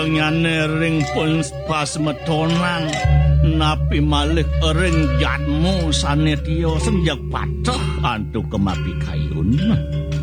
liyane ring pun pasmetonan napi malih ring jatmu sanetya senjak patah antuk kemati kayun.